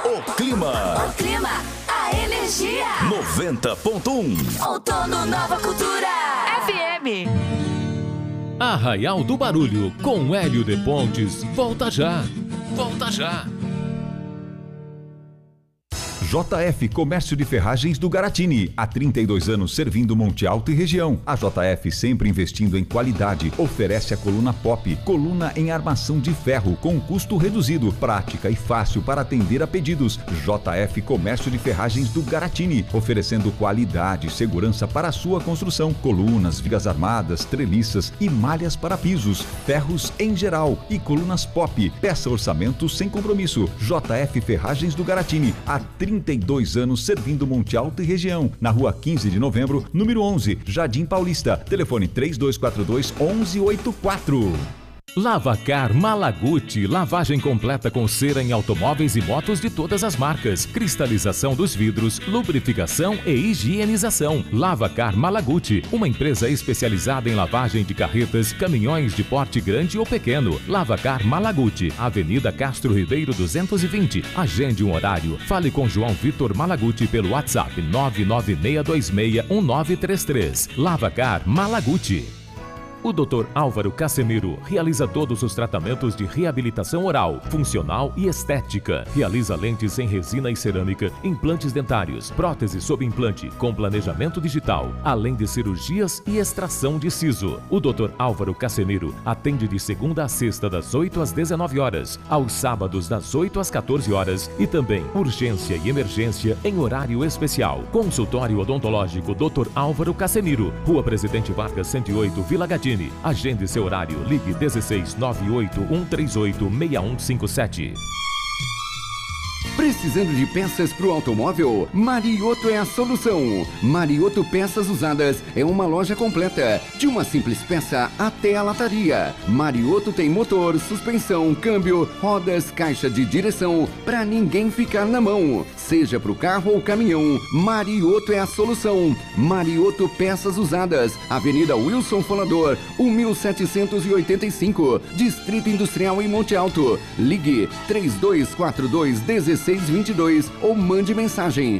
O clima. A energia. 90.1. Outono Nova Cultura. FM. Arraial do Barulho, com Hélio de Pontes. Volta já. JF Comércio de Ferragens do Garatini. Há 32 anos servindo Monte Alto e região. A JF sempre investindo em qualidade. Oferece a coluna Pop, coluna em armação de ferro com custo reduzido, prática e fácil para atender a pedidos. JF Comércio de Ferragens do Garatini, oferecendo qualidade e segurança para a sua construção. Colunas, vigas armadas, treliças e malhas para pisos, ferros em geral e colunas Pop. Peça orçamento sem compromisso. JF Ferragens do Garatini. Há 32 anos servindo Monte Alto e região. Na rua 15 de novembro, número 11, Jardim Paulista. Telefone 3242-1184. Lavacar Malaguti, lavagem completa com cera em automóveis e motos de todas as marcas, cristalização dos vidros, lubrificação e higienização. Lavacar Malaguti, uma empresa especializada em lavagem de carretas, caminhões de porte grande ou pequeno. Lavacar Malaguti, Avenida Castro Ribeiro 220. Agende um horário. Fale com João Vitor Malaguti pelo WhatsApp 996261933. Lavacar Malaguti. O Dr. Álvaro Casemiro realiza todos os tratamentos de reabilitação oral, funcional e estética. Realiza lentes em resina e cerâmica, implantes dentários, prótese sob implante, com planejamento digital, além de cirurgias e extração de siso. O Dr. Álvaro Casemiro atende de segunda a sexta das 8 às 19 horas, aos sábados das 8 às 14 horas e também urgência e emergência em horário especial. Consultório odontológico Dr. Álvaro Casemiro, Rua Presidente Vargas 108, Vila Gadini. Agende seu horário. Ligue 1698-138-6157. Precisando de peças para o automóvel? Marioto é a solução. Marioto Peças Usadas é uma loja completa, de uma simples peça até a lataria. Marioto tem motor, suspensão, câmbio, rodas, caixa de direção, para ninguém ficar na mão. Seja para o carro ou caminhão, Marioto é a solução. Marioto Peças Usadas, Avenida Wilson Folador, 1785, Distrito Industrial em Monte Alto. Ligue 3242-1622 ou mande mensagem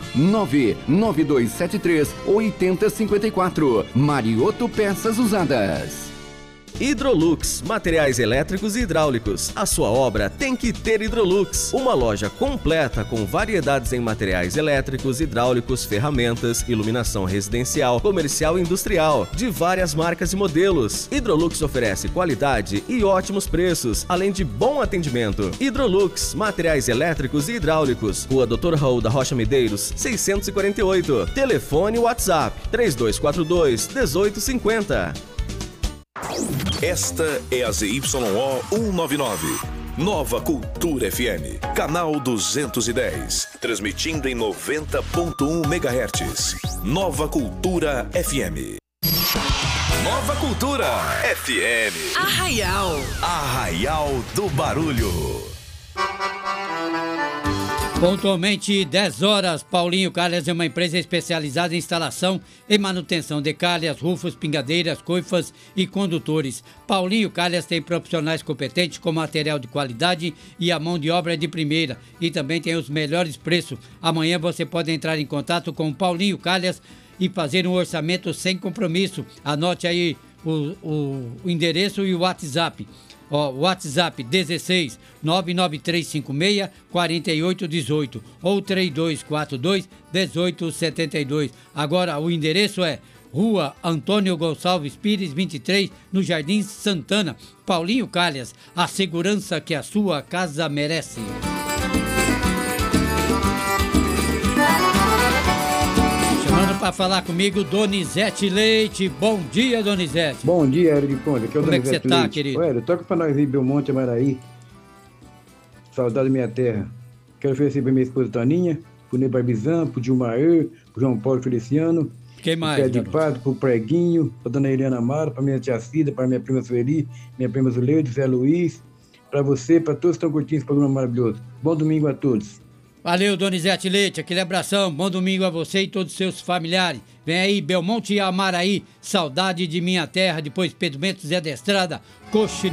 99273-8054. Marioto Peças Usadas. Hidrolux, materiais elétricos e hidráulicos. A sua obra tem que ter Hidrolux. Uma loja completa com variedades em materiais elétricos, hidráulicos, ferramentas, iluminação residencial, comercial e industrial, de várias marcas e modelos. Hidrolux oferece qualidade e ótimos preços, além de bom atendimento. Hidrolux, materiais elétricos e hidráulicos. Rua Dr. Raul da Rocha Medeiros, 648. Telefone WhatsApp 3242-1850. Esta é a ZYO 199. Nova Cultura FM, canal 210, transmitindo em 90.1 MHz. Nova Cultura FM. Nova Cultura FM. Arraial do Barulho. Pontualmente 10 horas, Paulinho Calhas é uma empresa especializada em instalação e manutenção de calhas, rufos, pingadeiras, coifas e condutores. Paulinho Calhas tem profissionais competentes com material de qualidade e a mão de obra de primeira. E também tem os melhores preços. Amanhã você pode entrar em contato com o Paulinho Calhas e fazer um orçamento sem compromisso. Anote aí o endereço e o WhatsApp. WhatsApp 16 99356 4818 ou 3242 1872. Agora o endereço é Rua Antônio Gonçalves Pires 23, no Jardim Santana. Paulinho Calhas, a segurança que a sua casa merece. Para falar comigo, Donizete Leite. Bom dia, Donizete. Bom dia, Hélio de Ponte. Aqui é o Como Donizete é que você tá, Leite. querido? Hélio, toca pra nós ir Belmonte Amaraí. Saudade da minha terra. Quero oferecer pra minha esposa Toninha, pro Ney Barbizan, pro Dilmaer, pro João Paulo Feliciano. Quem mais, pro Pé de Pato, pro Preguinho, pra dona Eliana Amaro, pra minha tia Cida, pra minha prima Sueli, minha prima Zuleide, Zé Luiz, pra você, pra todos que estão curtindo esse programa maravilhoso. Bom domingo a todos. Valeu, Donizete Leite, aquele abração, bom domingo a você e todos os seus familiares. Vem aí, Belmonte e Amaraí, saudade de minha terra, depois Pedro Mendes, Zé da Estrada, Coxinha.